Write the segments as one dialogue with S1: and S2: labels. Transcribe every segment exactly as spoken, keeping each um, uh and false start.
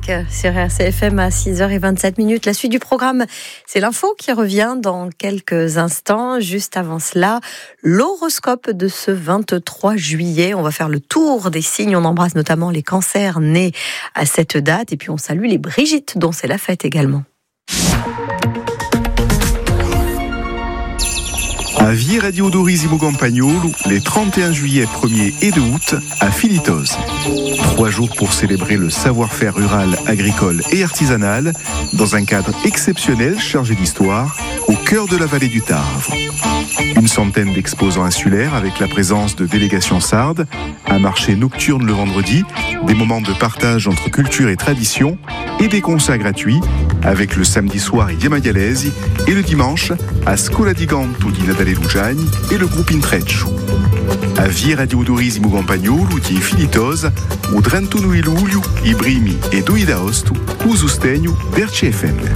S1: Patrick sur R C F M à six heures vingt-sept minutes. La suite du programme, c'est l'info qui revient dans quelques instants. Juste avant cela, l'horoscope de ce vingt-trois juillet. On va faire le tour des signes. On embrasse notamment les cancers nés à cette date. Et puis on salue les Brigitte, dont c'est la fête également.
S2: À Vie Radio d'Orisimo Campagnolo, les trente et un juillet, premier et deux août, à Philitos. Trois jours pour célébrer le savoir-faire rural, agricole et artisanal, dans un cadre exceptionnel chargé d'histoire, au cœur de la vallée du Tarvre. Une centaine d'exposants insulaires avec la présence de délégations sardes, un marché nocturne le vendredi, des moments de partage entre culture et tradition, et des concerts gratuits, avec le samedi soir Idia Magalesi et le dimanche à Scola di Ganto di Natale Lugiani et le groupe Intreccio. A Vie Radio d'Orisimo Campagnolo di Philitos, o trentuno di luglio, i primi e due d'agosto, o sostegno d'R C F M.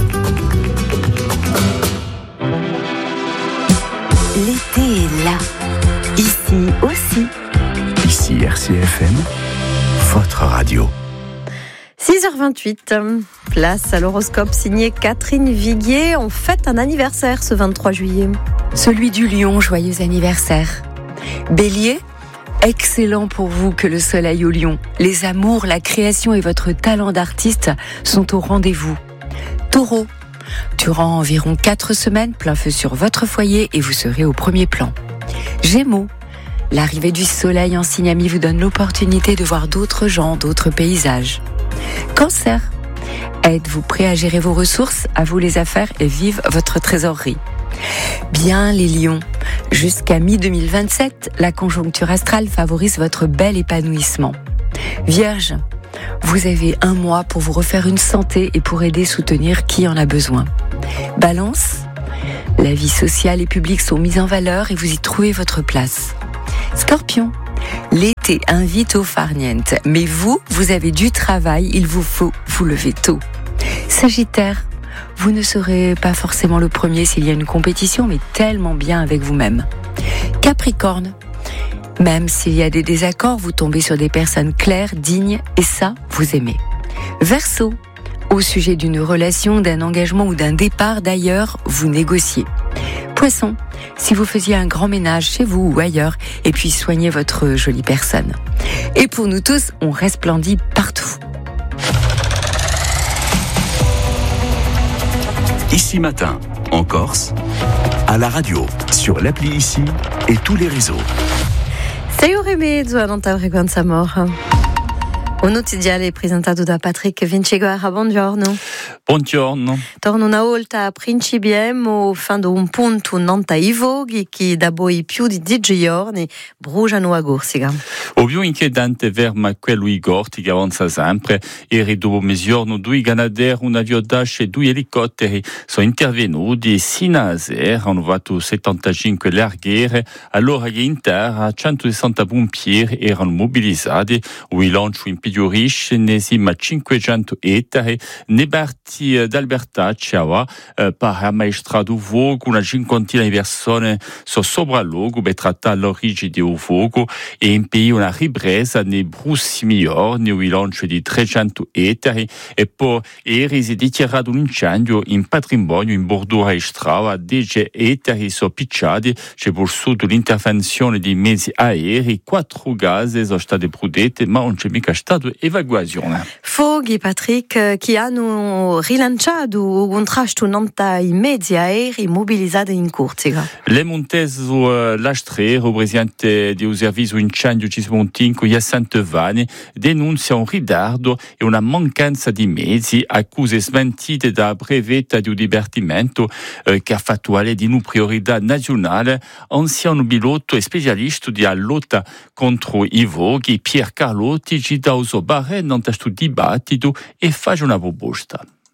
S3: L'été est là, ici aussi.
S2: Ici R C F M, votre radio.
S1: six heures vingt-huit, place à l'horoscope signé Catherine Viguier. On fête un anniversaire ce vingt-trois juillet.
S3: Celui du lion, joyeux anniversaire. Bélier, excellent pour vous que le soleil au lion. Les amours, la création et votre talent d'artiste sont au rendez-vous. Taureau, durant environ quatre semaines, plein feu sur votre foyer et vous serez au premier plan. Gémeaux, l'arrivée du soleil en signe ami vous donne l'opportunité de voir d'autres gens, d'autres paysages. Cancer, êtes-vous prêt à gérer vos ressources, à vous les affaires et vive votre trésorerie. Bien les lions, jusqu'à mi deux mille vingt-sept, la conjoncture astrale favorise votre bel épanouissement. Vierge, vous avez un mois pour vous refaire une santé et pour aider, soutenir qui en a besoin. Balance, la vie sociale et publique sont mises en valeur et vous y trouvez votre place. Scorpion, l'été invite au farniente, mais vous, vous avez du travail, il vous faut vous lever tôt. Sagittaire, vous ne serez pas forcément le premier s'il y a une compétition, mais tellement bien avec vous-même. Capricorne, même s'il y a des désaccords, vous tombez sur des personnes claires, dignes, et ça, vous aimez. Verseau, au sujet d'une relation, d'un engagement ou d'un départ d'ailleurs, vous négociez. Poisson, si vous faisiez un grand ménage chez vous ou ailleurs, et puis soignez votre jolie personne. Et pour nous tous, on resplendit partout.
S4: Ici Matin, en Corse, à la radio, sur l'appli Ici et tous les réseaux.
S1: Sei ore e mezzo a nanta frequenza mora. Un notiziale presentato da Patrick Vinciguerra. Buongiorno.
S5: Buongiorno.
S1: Torno una volta a Principiemo, fando un punto nanta i voghi che da poi più di dieci giorni bruciano a Corsica.
S5: O più inquietante verma quello i gorti che avanza sempre. Ieri dopo mezzogiorno due Canadair, un aviodash e due elicotteri sono intervenuti sino a sera. Hanno fatto settantacinque larghiere. All'ora che in terra centosessanta pompieri erano mobilizzati. Il lancio impediorisce nesima cinquecento ettari. Ne parti d'Alberta Ciava eh, per ammaestrato il fuoco, una cinquantina di persone sono sopra il luogo per trattare l'origine del fuoco e impedire una ripresa nei prossimi giorni, il lancio di trecento ettari e poi ieri si è dichiarato un incendio in patrimonio in bordura e strada, dieci ettari sono picciati, c'è pursuto l'intervenzione di mezzi aerei, quattro case sono state protette ma non c'è mica stata evacuazione.
S1: Fuochi, Patrick, che hanno rilanciato un contrasto nanta i mezzi aerei mobilizzati in Corsica.
S5: Le Montese uh, Lastrero, presidente del servizio incendio Cismontinco, Jacinthe Vani, denuncia un ritardo e una mancanza di mezzi, accuse smentite da prefetta di un dipartimento uh, che ha fattuale di una priorità nazionale, anciano pilota e specialista di lotta contro i fuochi, Pier Carlotti, ci dà uso barre in questo dibattito e fa una proposta.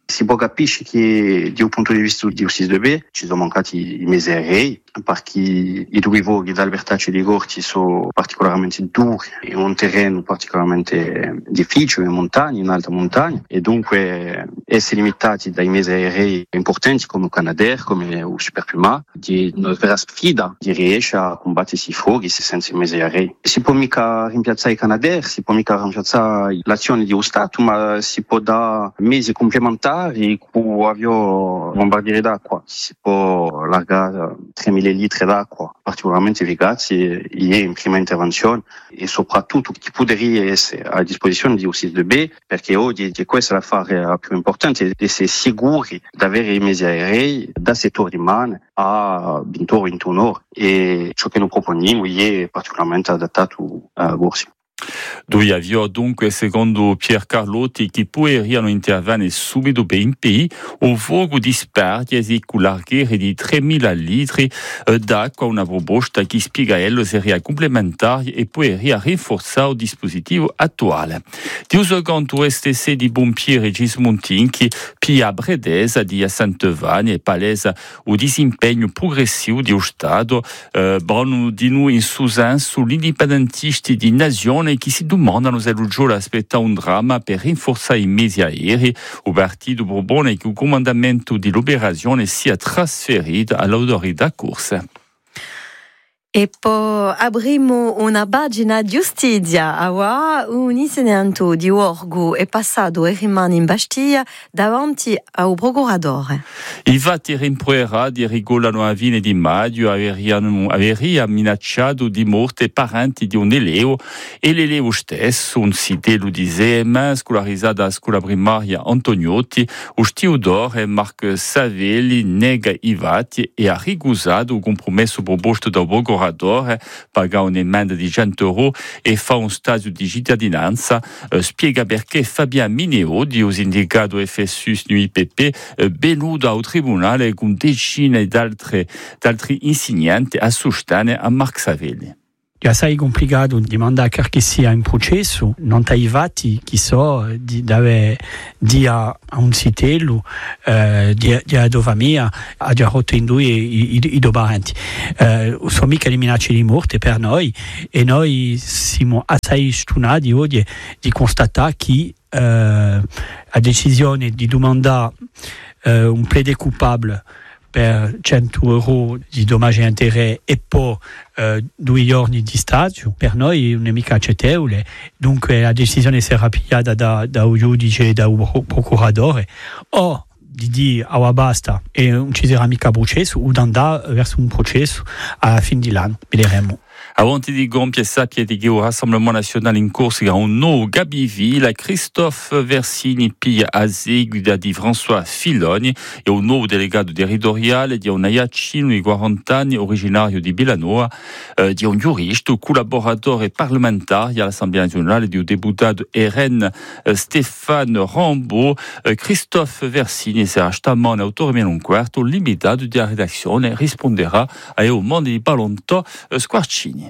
S6: Si può capisci che da un punto di vista di U S I S due B ci sono mancati i mesi aerei, perché i due voli dall'Albertaccio e di Gorti sono particolarmente duri, è un terreno particolarmente difficile, in montagna, in alta montagna, e dunque essere limitati dai mesi aerei importanti come il Canadair, come il Super Puma, di una vera sfida di riesce a combattersi fuori senza i mesi aerei. Si può mica rimpiazzare i Canadair, si può mica rimpiazzare l'azione di uno Stato, ma si può dare mesi complementari con avioni bombardieri d'acqua, si può largare tremila litri d'acqua, particolarmente efficaci in prima intervenzione, e soprattutto che potrebbe essere a disposizione di U S I S due B, perché oggi è questa l'affare più importante, di essere sicuri di avere i mezzi aerei da settore rimane a venti ore, ventuno ore, e ciò che noi proponiamo è particolarmente adattato a Gorsi.
S5: Due avioni dunque, secondo Pier Carlotti, che potrebbero intervenire subito per impedire o fuoco di spergiesi con larghere di tremila litri d'acqua, una proposta che spiega ello sarebbe complementare e potrebbe rinforzare il dispositivo attuale. Di uso quanto S T C di pompieri Gismontinchi, P A Bredesa di Santovani e palesa o disimpegno progressivo di Stato, eh, brano di noi in Susan sull'indipendentisti di nazione che si domandano se il giorno aspetta un dramma per rinforzare i mezzi aerei. Il partito propone che il comandamento dell'operazione sia trasferito all'autorità corsa.
S1: E poi avremo una pagina giustizia. Ora un insegnante di Orgo è passato e rimane in Bastiglia davanti al procuratore.
S5: I fatti rimproverati regolano a fine di maggio aveva minacciato di morte parenti di un elevo e l'elevo stesso, un sitello di Zema, scolarizzato alla scuola primaria Antoniotti, o Stiudore Marc Savelli nega i fatti e ha ricusato il compromesso proposto dal procuratore, paga un'emenda di cento euro e fa un stadio di cittadinanza. Eh, spiega perché Fabian Mineodi, sindacato F S U S N U I P P, eh, venuto al tribunale con decine d'altri, d'altri insegnanti a sostare a Marc Savelli.
S7: È assai complicato di mandare che sia in processo, non ai fatti che so di dare di a, a un sitello eh, di, di a due famiglie a già rotto in due i, i, i due parenti. Eh, sono mica le minacce di morte per noi e noi siamo assai stunati oggi di constatare che eh, la decisione di domandare eh, un plaidé coupable per cento euro di dommaggi e intérêt e poi eh, due giorni di stadio, per noi non è mica accettevole. Dunque la decisione sarà pigliata da, da un giudice e da un procuratore, o di dire ah, basta e non ci sarà mica processo, o di andare verso un processo alla fine dell'anno, vedremo.
S5: Avanti di compie sappiate che il Rassemblement National in Corsica un nuovo Gabiville, Christophe Versini piglia a seguito di François Filoni e un nuovo delegato territoriale di un Iacino di quaranta anni originario di Belanoa, eh, di un giurista, collaboratore parlamentare all'Assemblea nazionale di un deputato R N eh, Stéphane Rambaud. eh, Christophe Versini sarà stamane autore un quarto limitato di redazione, risponderà ai domande di Palonto eh, Squarcini.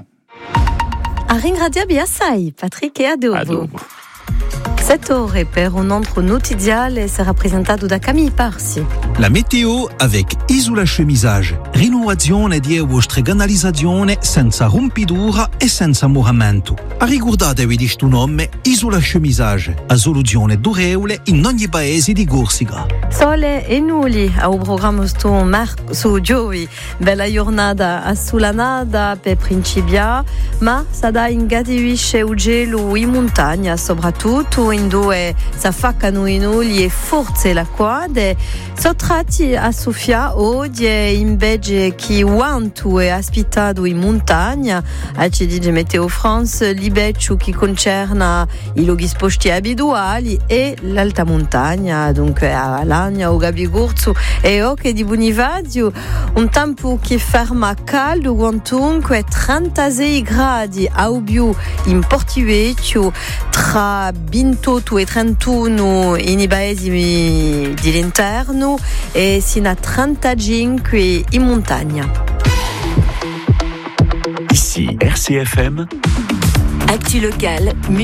S1: A ringraziarvi assai, Patrick, e a dopo.
S5: A dopo.
S1: sette ore per un altro notiziale sarà presentato da Camille Parsi.
S8: La meteo avec Isola Chemisage. Rinnovazione di vostra canalizzazione senza rompidura e senza moramento. A ricordatevi di sto nome Isola Chemisage. A soluzione durevole in ogni paese di Corsica.
S1: Sole e nulli al programma sto Mar- su Giovi. Bella giornata assolanata per principia, ma sarà ingadivisce il gelo in montagna, soprattutto in dove si affaccano i nulli e forse la quade. Sottratti a Sofia oggi invece chi quanto è ospitato in montagna, a ci dice Meteo France, l'ibeccio che concerna i luoghi sposti abituali e l'alta montagna, dunque a Lagna o Gabigurzu e Ocche di Bonivadio, un tempo che ferma caldo quantunque trentasei gradi a Ubiu in Portivecchio, tra ventotto e trentuno in i paesi dell'interno e sino a trentacinque in montagna.
S4: Ici R C F M.
S3: Actu locale.